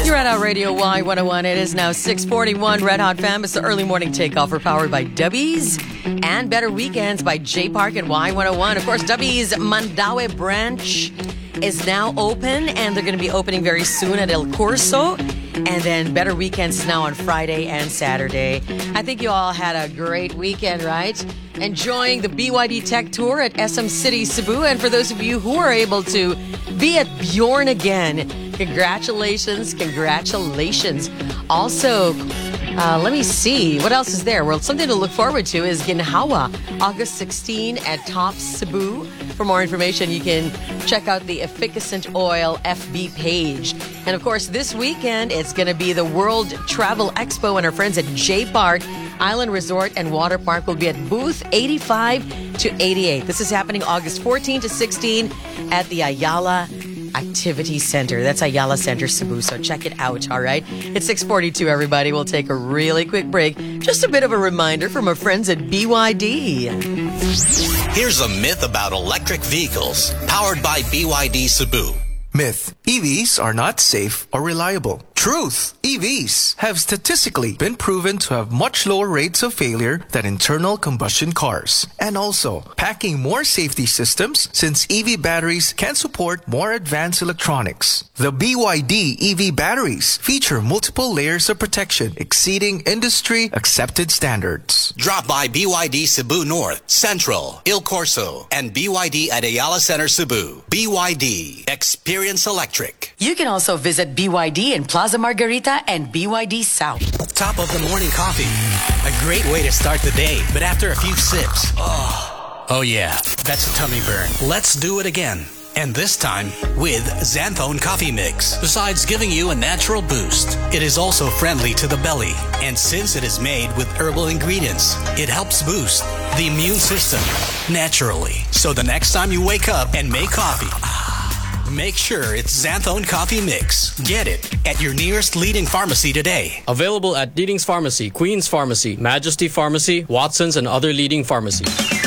to Red Hot Radio Y101. It is now 6:41. Red Hot Fam. It's the early morning takeoff. We're powered by Dubbies and Better Weekends by J Park and Y101. Of course, Dubbies Mandaue branch is now open, and they're going to be opening very soon at El Curso. And then Better Weekends is now on Friday and Saturday. I think you all had a great weekend, right? Enjoying the BYD Tech Tour at SM City, Cebu. And for those of you who are able to be at Bjorn again, congratulations. Also, let me see. What else is there? Well, something to look forward to is Ginhawa, August 16 at Top Cebu. For more information, you can check out the Efficacent Oil FB page. And of course, this weekend, it's going to be the World Travel Expo, and our friends at J Park Island Resort and Water Park will be at booth 85 to 88. This is happening August 14 to 16 at the Ayala Activity Center. That's Ayala Center, Cebu. So check it out, all right? It's 6:42, everybody. We'll take a really quick break. Just a bit of a reminder from our friends at BYD. Here's a myth about electric vehicles powered by BYD Cebu. Myth: EVs are not safe or reliable. Truth: EVs have statistically been proven to have much lower rates of failure than internal combustion cars. And also, packing more safety systems since EV batteries can support more advanced electronics. The BYD EV batteries feature multiple layers of protection exceeding industry accepted standards. Drop by BYD Cebu North, Central, Il Corso, and BYD at Ayala Center, Cebu. BYD. Experience electric. You can also visit BYD in Plaza Margarita and BYD South. Top of the morning coffee. A great way to start the day, but after a few sips, oh yeah, that's a tummy burn. Let's do it again. And this time with Xanthone Coffee Mix. Besides giving you a natural boost, it is also friendly to the belly. And since it is made with herbal ingredients, it helps boost the immune system naturally. So the next time you wake up and make coffee, make sure it's Xanthone Coffee Mix. Get it at your nearest leading pharmacy today. Available at Leading's Pharmacy, Queen's Pharmacy, Majesty Pharmacy, Watson's, and other leading pharmacies.